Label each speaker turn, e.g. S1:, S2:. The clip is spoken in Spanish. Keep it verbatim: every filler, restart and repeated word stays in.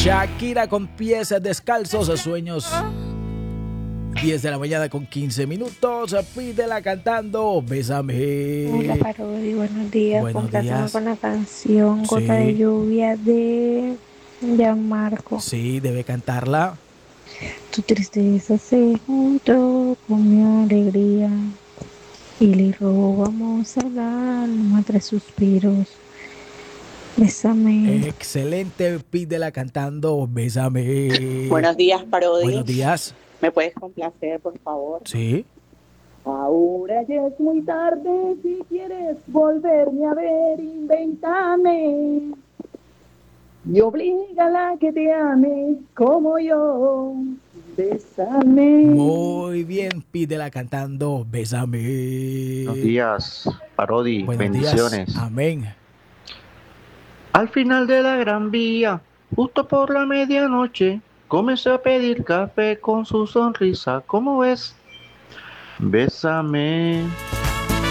S1: Shakira con pies descalzos, sueños. diez de la mañana con quince minutos. Pídela cantando Bésame.
S2: Hola Parodi, buenos días.
S1: Buenos
S2: Compláceme
S1: días.
S2: con la canción Gota de
S1: Sí,
S2: Lluvia de Gianmarco.
S1: sí, debe cantarla.
S2: Tu tristeza se juntó con mi alegría y le robamos al alma tres suspiros. Bésame.
S1: Excelente, pídela cantando Bésame.
S3: Buenos días, Parodi.
S1: Buenos días.
S3: ¿Me puedes complacer, por favor?
S1: Sí.
S3: Ahora ya es muy tarde, si quieres volverme a ver, invéntame. Y oblígala a que te ame como yo. Bésame.
S1: Muy bien, pídela cantando Bésame.
S4: Buenos días, Parodi,
S1: Buenos
S4: bendiciones.
S1: días. Amén.
S4: Al final de la Gran Vía, justo por la medianoche, comenzó a pedir café con su sonrisa. ¿Cómo ves? Bésame.